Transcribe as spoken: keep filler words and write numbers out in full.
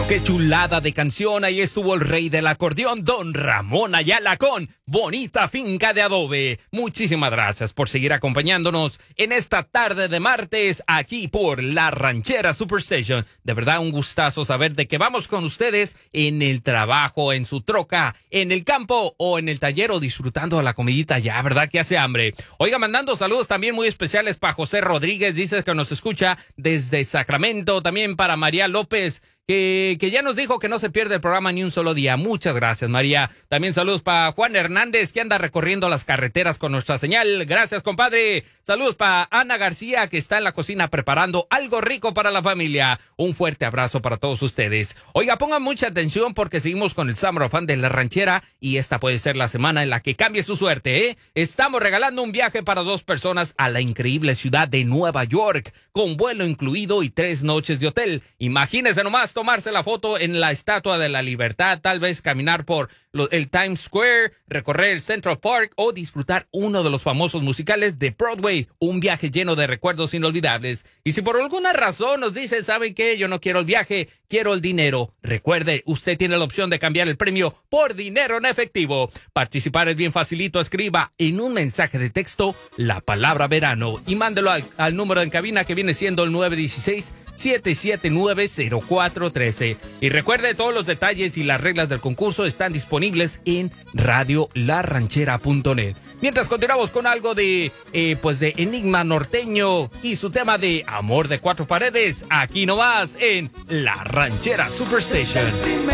Qué chulada de canción. Ahí estuvo el rey del acordeón, don Ramón Ayala, con Bonita Finca de Adobe. Muchísimas gracias por seguir acompañándonos en esta tarde de martes aquí por La Ranchera Superstation. De verdad, un gustazo saber de que vamos con ustedes en el trabajo, en su troca, en el campo o en el taller o disfrutando de la comidita ya, ¿verdad? Que hace hambre. Oiga, mandando saludos también muy especiales para José Rodríguez, dice que nos escucha desde Sacramento. También para María López, Que, que ya nos dijo que no se pierde el programa ni un solo día. Muchas gracias, María. También saludos para Juan Hernández, que anda recorriendo las carreteras con nuestra señal. Gracias, compadre. Saludos para Ana García, que está en la cocina preparando algo rico para la familia. Un fuerte abrazo para todos ustedes. Oiga, pongan mucha atención porque seguimos con el Summer of Fun de La Ranchera y esta puede ser la semana en la que cambie su suerte, ¿eh? Estamos regalando un viaje para dos personas a la increíble ciudad de Nueva York, con vuelo incluido y tres noches de hotel. Imagínense nomás tomarse la foto en la Estatua de la Libertad, tal vez caminar por lo, el Times Square, recorrer el Central Park o disfrutar uno de los famosos musicales de Broadway. Un viaje lleno de recuerdos inolvidables. Y si por alguna razón nos dice, ¿saben qué? Yo no quiero el viaje, quiero el dinero. Recuerde, usted tiene la opción de cambiar el premio por dinero en efectivo. Participar es bien facilito. Escriba en un mensaje de texto la palabra verano y mándelo al, al número en cabina que viene siendo el nueve uno seis, siete siete nueve, cero cuatro uno tres. Y recuerde, todos los detalles y las reglas del concurso están disponibles en radio la ranchera punto net. Mientras continuamos con algo de, eh, pues de Enigma Norteño y su tema de Amor de Cuatro Paredes, aquí nomás en La Ranchera Superstation.